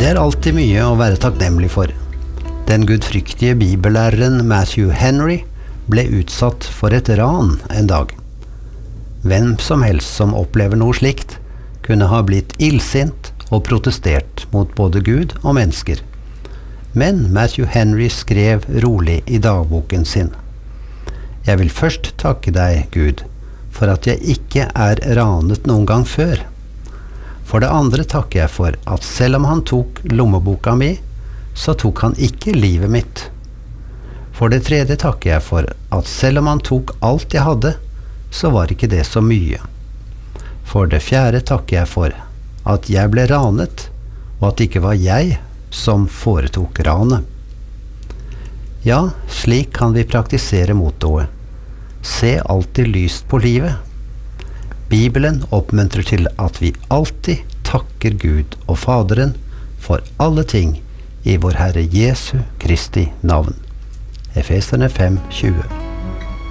Det alltid mye å være takknemlig for. Den gudfryktige bibellæreren Matthew Henry ble utsatt for et ran en dag. Hvem som helst som opplever noe slikt, kunne ha blitt illsint og protestert mot både Gud og mennesker. Men Matthew Henry skrev rolig i dagboken sin: «Jeg vil først takke deg, Gud, for at jeg ikke ranet noen gang før. For det andre takker jeg for at selv om han tok lommeboka mi, så tok han ikke livet mitt. For det tredje takker jeg for at selv om han tok alt jeg hadde, så var ikke det så mye. For det fjerde takker jeg for at jeg ble ranet, og at det ikke var jeg som foretok ranet.» Ja, slik kan vi praktisere mottoet: se alltid lyst på livet. Bibelen oppmuntrer til at vi alltid takker Gud og Faderen for alle ting i vår Herre Jesu Kristi navn. Efeserne 5:20.